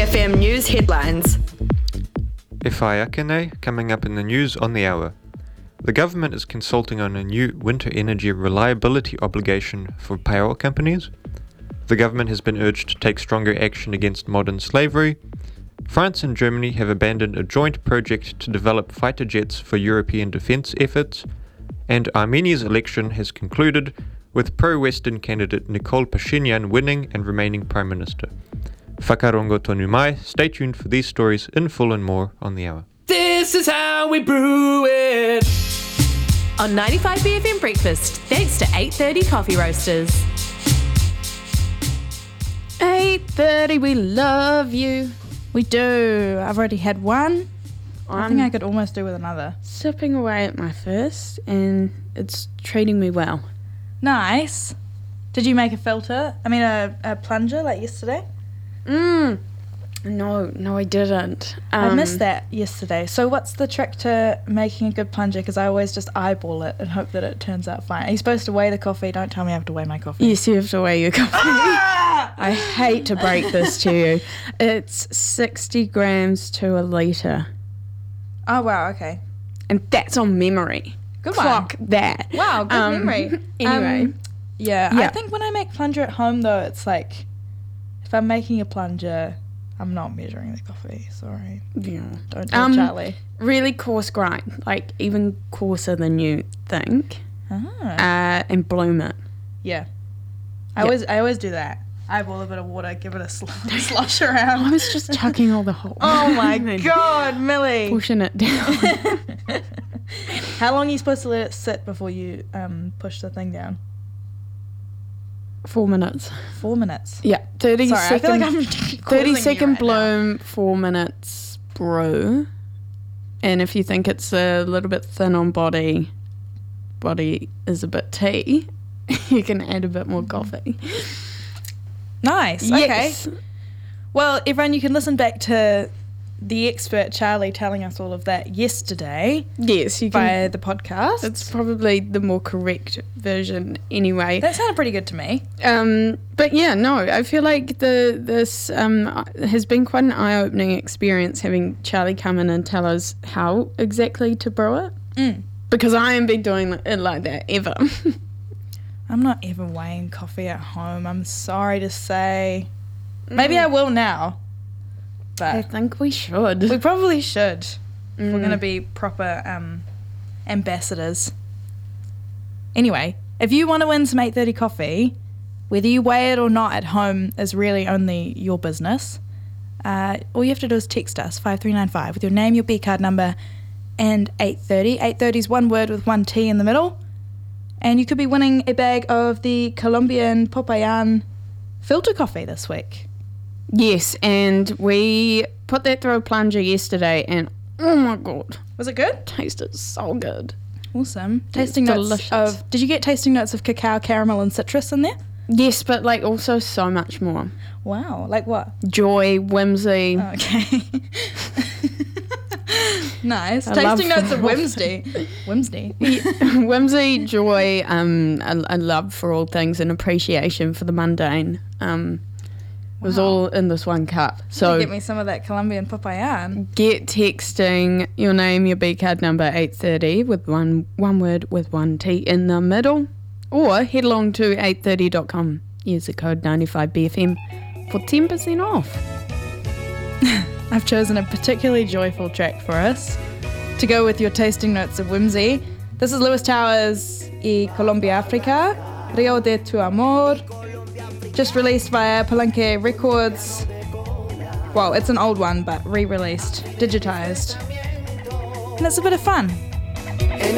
BFM News headlines. E whai ake nei, coming up in the news on the hour. The government is consulting on a new winter energy reliability obligation for power companies. The government has been urged to take stronger action against modern slavery. France and Germany have abandoned a joint project to develop fighter jets for European defence efforts. And Armenia's election has concluded, with pro-Western candidate Nikol Pashinyan winning and remaining Prime Minister. Whakarongo tonu mai, stay tuned for these stories in full and more on the hour. This is how we brew it. On 95 BFM Breakfast, thanks to 8:30 Coffee Roasters. 8:30, we love you. We do. I've already had one. I think I could almost do with another. Sipping away at my first, and it's treating me well. Nice. Did you make a filter? I mean, a plunger like yesterday? No, I didn't. I missed that yesterday. So what's the trick to making a good plunger? Because I always just eyeball it and hope that it turns out fine. Are you supposed to weigh the coffee? Don't tell me I have to weigh my coffee. Yes, you have to weigh your coffee. I hate to break this to you. It's 60 grams to a litre. Oh, wow, okay. And that's on memory. Good Clock one. that. Wow, good memory. Anyway. Yeah, I think when I make plunger at home, though, it's like, if I'm making a plunger, I'm not measuring the coffee. Sorry. Yeah. Don't tell Charlie. Really coarse grind, like even coarser than you think. And bloom it. Yeah. I always do that. Eyeball a bit of water, give it a slosh around. I was just chucking all the whole. Oh my God, Millie. Pushing it down. How long are you supposed to let it sit before you push the thing down? 4 minutes. 4 minutes? Yeah. 30 Sorry, second, I feel like I'm 30-second right bloom, 4 minutes brew. And if you think it's a little bit thin on body is a bit tea, you can add a bit more coffee. Nice. Yes. Okay. Well, everyone, you can listen back to the expert Charlie telling us all of that yesterday. Yes, you can. Via the podcast. It's probably the more correct version anyway. That sounded pretty good to me. But yeah, no, I feel like this has been quite an eye-opening experience having Charlie come in and tell us how exactly to brew it. Because I haven't been doing it like that ever. I'm not ever weighing coffee at home, I'm sorry to say. Maybe I will now. But I think we should. We probably should. If we're going to be proper ambassadors. Anyway, if you want to win some 8:30 coffee, whether you weigh it or not at home is really only your business. All you have to do is text us, 5395, with your name, your B card number, and 8:30. 8:30 is one word with one T in the middle. And you could be winning a bag of the Colombian Popayan filter coffee this week. Yes, and we put that through a plunger yesterday, and oh my God. Was it good? Tasted so good. Awesome. Tasting notes delicious. of... Did you get tasting notes of cacao, caramel, and citrus in there? Yes, but like also so much more. Wow. Like what? Joy, whimsy. Okay. Nice. Tasting notes of whimsy. Whimsy. Whimsy, joy, a love for all things, and appreciation for the mundane. It was all in this one cup. So get me some of that Colombian Popayan. Get texting your name, your B card number 8:30 with one word with one T in the middle, or head along to 830.com. Use the code 95BFM for 10% off. I've chosen a particularly joyful track for us to go with your tasting notes of whimsy. This is Lewis Towers y Colombia Africa, Rio de tu Amor, just released via Palenque Records. Well, it's an old one, but re-released, digitized. And it's a bit of fun. And